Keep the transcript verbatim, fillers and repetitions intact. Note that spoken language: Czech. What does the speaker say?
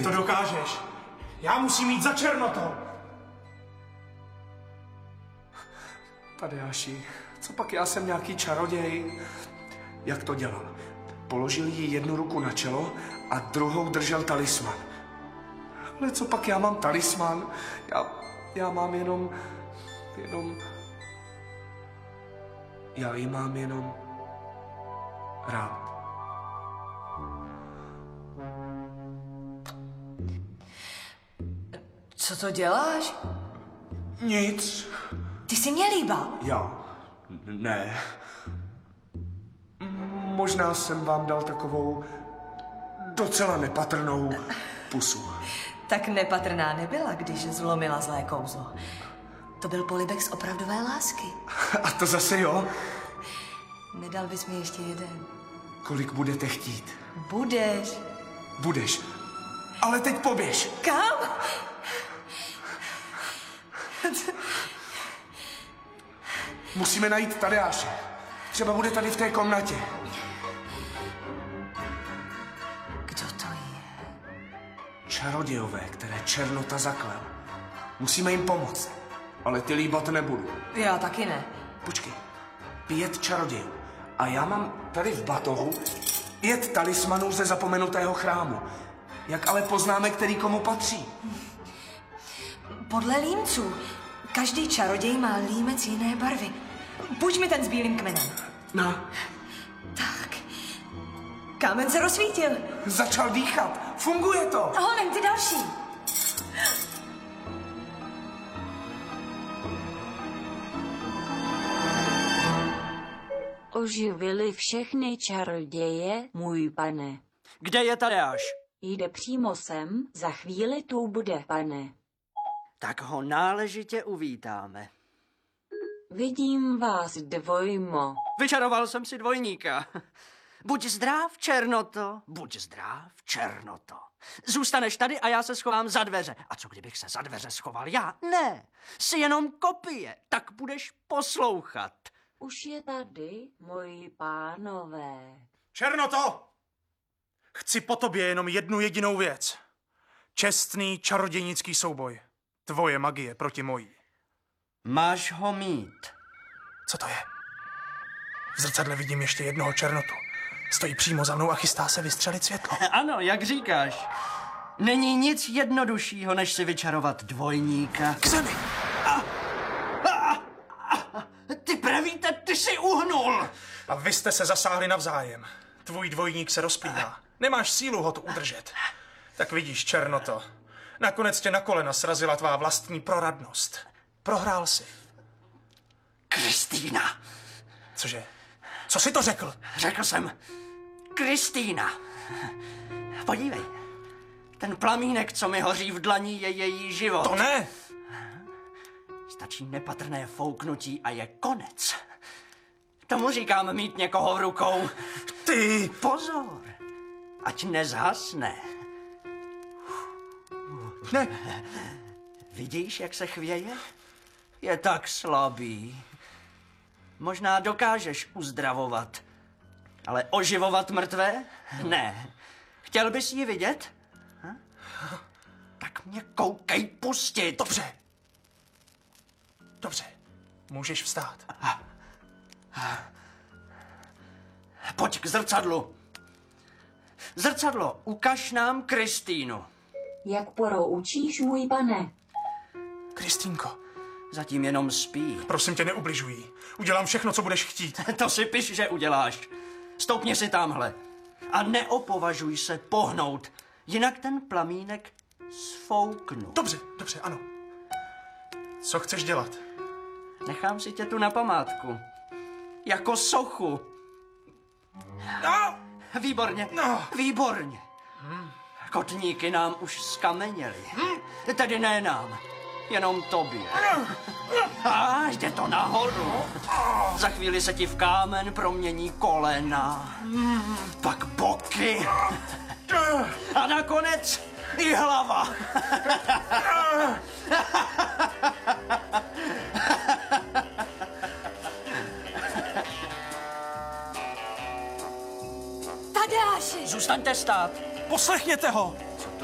Ty to dokážeš. Já musím jít za Černotou. Tadeáši, co pak já jsem nějaký čaroděj? Jak to dělal? Položil jí jednu ruku na čelo a druhou držel talisman. Ale co pak já mám talisman? Já, já mám jenom, jenom... Já ji mám jenom rád. Co to děláš? Nic. Ty jsi mě líbal. Já? Ne. Možná jsem vám dal takovou docela nepatrnou pusu. Tak nepatrná nebyla, když zlomila zlé kouzlo. To byl polibek z opravdové lásky. A to zase jo? Nedal bys mi ještě jeden? Kolik budete chtít? Budeš. Budeš. Ale teď poběž. Kam? Musíme najít Tadeáše. Třeba bude tady v té komnatě. Kdo to je? Čarodějové, které Černota zaklel. Musíme jim pomoct. Ale ty líbat nebudu. Já taky ne. Počkej. Pět čarodějů. A já mám tady v batohu pět talismanů ze zapomenutého chrámu. Jak ale poznáme, který komu patří? Podle límců. Každý čaroděj má límec jiné barvy. Půjč mi ten s bílým kmenem. No. Tak. Kámen se rozsvítil. Začal dýchat. Funguje to. No, vem ty další. Oživili všechny čaroděje, můj pane. Kde je Tadeáš? Jde přímo sem, za chvíli tu bude, pane. Tak ho náležitě uvítáme. Vidím vás dvojmo. Vyčaroval jsem si dvojníka. Buď zdrav, Černoto, buď zdrav, Černoto. Zůstaneš tady a já se schovám za dveře. A co kdybych se za dveře schoval já? Ne, jsi jenom kopie, tak budeš poslouchat. Už je tady, moji pánové. Černoto! Chci po tobě jenom jednu jedinou věc. Čestný čarodějnický souboj. Tvoje magie proti mojí. Máš ho mít. Co to je? V zrcadle vidím ještě jednoho Černotu. Stojí přímo za mnou a chystá se vystřelit světlo. Ano, jak říkáš. Není nic jednoduššího, než si vyčarovat dvojníka. K zemi! A, a, a, ty pravíte, ty jsi uhnul. A vy jste se zasáhli navzájem. Tvůj dvojník se rozplývá. Nemáš sílu ho tu udržet. Tak vidíš, Černoto. Nakonec tě na kolena srazila tvá vlastní proradnost. Prohrál jsi. Kristýna. Cože? Co jsi to řekl? Řekl jsem Kristýna. Podívej. Ten plamínek, co mi hoří v dlaní, je její život. To ne! Stačí nepatrné fouknutí a je konec. Tomu říkám mít někoho v rukou. Ty! Pozor, ať nezhasne. Ne! Vidíš, jak se chvěje? Je tak slabý. Možná dokážeš uzdravovat, ale oživovat mrtvé? Ne. Chtěl bys ji vidět? Hm? Tak mě koukej pustit. Dobře. Dobře. Můžeš vstát. Pojď k zrcadlu. Zrcadlo, ukaž nám Kristýnu. Jak poroučíš, můj pane? Kristýnko. Zatím jenom spí. Prosím tě, neubližuj. Udělám všechno, co budeš chtít. To si piš, že uděláš. Stoupni si tamhle. A neopovažuj se pohnout. Jinak ten plamínek sfouknu. Dobře, dobře, ano. Co chceš dělat? Nechám si tě tu na památku. Jako sochu. No! Výborně, No. výborně. Kotníky nám už skameněly. Tedy ne nám, jenom tobě. A jde to nahoru. Za chvíli se ti v kámen promění kolena, pak boky a nakonec i hlava. Tadeáši! Zůstaňte stát. Poslechněte ho!